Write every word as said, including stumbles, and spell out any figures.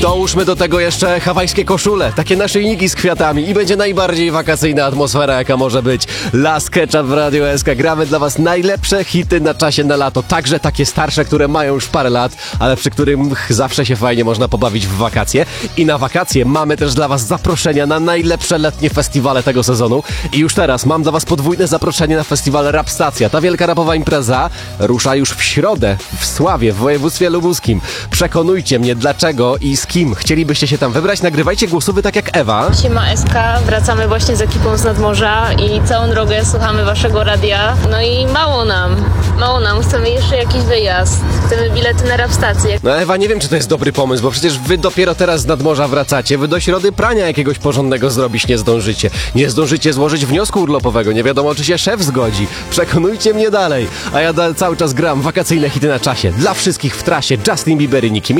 Dołóżmy do tego jeszcze hawajskie koszule, takie naszyjniki z kwiatami i będzie najbardziej wakacyjna atmosfera, jaka może być. Last Ketchup w Radio S K. Gramy dla was najlepsze hity na czasie na lato, także takie starsze, które mają już parę lat, ale przy których zawsze się fajnie można pobawić w wakacje. I na wakacje mamy też dla was zaproszenia na najlepsze letnie festiwale tego sezonu. I już teraz mam dla was podwójne zaproszenie na festiwal Rapstacja. Ta wielka rapowa impreza rusza już w środę w Sławie, w województwie lubuskim. Przekonujcie mnie, dlaczego i z kim chcielibyście się tam wybrać. Nagrywajcie głosówy tak jak Ewa. Siema S K, wracamy właśnie z ekipą z nadmorza i całą drogę słuchamy waszego radia. No i mało nam, mało nam, chcemy jeszcze jakiś wyjazd, chcemy bilety na Rapstację. No Ewa, nie wiem, czy to jest dobry pomysł, bo przecież wy dopiero teraz z nadmorza wracacie, wy do środy prania jakiegoś porządnego zrobić nie zdążycie. Nie zdążycie złożyć wniosku urlopowego, nie wiadomo, czy się szef zgodzi. Przekonujcie mnie dalej, a ja da- cały czas gram wakacyjne hity na czasie. Dla wszystkich w trasie Justin Bieber i Nicki Minaj.